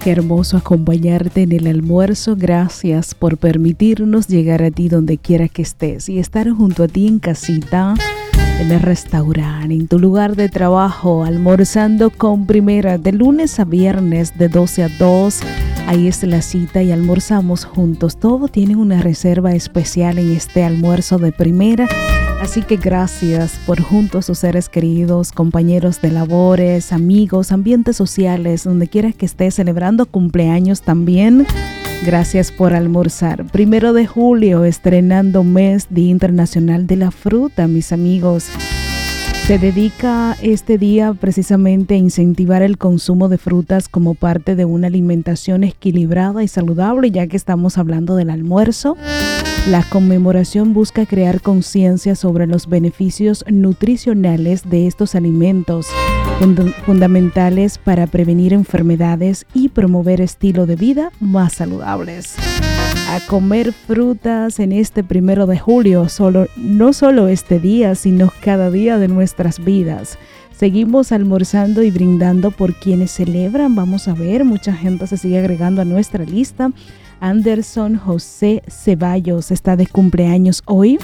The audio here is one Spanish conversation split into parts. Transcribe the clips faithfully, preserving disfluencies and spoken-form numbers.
Qué hermoso acompañarte en el almuerzo. Gracias por permitirnos llegar a ti donde quiera que estés y estar junto a ti en casita, en el restaurante, en tu lugar de trabajo, almorzando con Primera de lunes a viernes de doce a dos. Ahí es la cita y almorzamos juntos. Todos tienen una reserva especial en este almuerzo de Primera. Así que gracias por junto a sus seres queridos, compañeros de labores, amigos, ambientes sociales, donde quiera que estés celebrando cumpleaños también. Gracias por almorzar. Primero de julio, estrenando mes Día Internacional de la Fruta, mis amigos. Se dedica este día precisamente a incentivar el consumo de frutas como parte de una alimentación equilibrada y saludable, ya que estamos hablando del almuerzo. La conmemoración busca crear conciencia sobre los beneficios nutricionales de estos alimentos, fund- fundamentales para prevenir enfermedades y promover estilo de vida más saludables. A comer frutas en este primero de julio, solo, no solo este día, sino cada día de nuestras vidas. Seguimos almorzando y brindando por quienes celebran. Vamos a ver, mucha gente se sigue agregando a nuestra lista. Anderson José Ceballos está de cumpleaños hoy.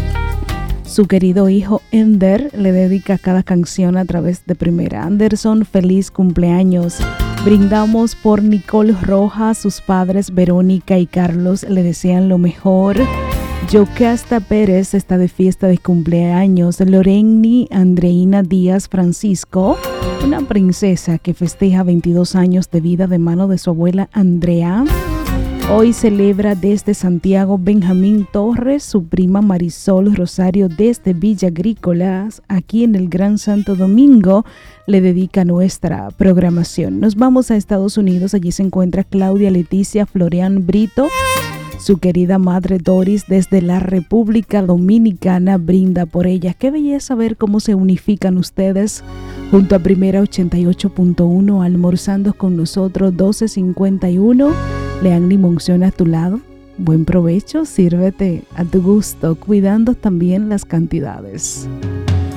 Su querido hijo Ender le dedica cada canción a través de Primera. Anderson, feliz cumpleaños. Brindamos por Nicole Rojas, sus padres Verónica y Carlos le desean lo mejor. Yocasta Pérez está de fiesta de cumpleaños. Loreni Andreina Díaz Francisco, una princesa que festeja veintidós años de vida de mano de su abuela Andrea. Hoy celebra desde Santiago Benjamín Torres, su prima Marisol Rosario desde Villa Agrícolas, aquí en el Gran Santo Domingo, le dedica nuestra programación. Nos vamos a Estados Unidos, allí se encuentra Claudia Leticia Florian Brito. Su querida madre Doris desde la República Dominicana brinda por ella. Qué belleza ver cómo se unifican ustedes junto a Primera ochenta y ocho punto uno, almorzando con nosotros. Doce cincuenta y uno. Lean Limonción a tu lado. Buen provecho, sírvete a tu gusto, cuidando también las cantidades.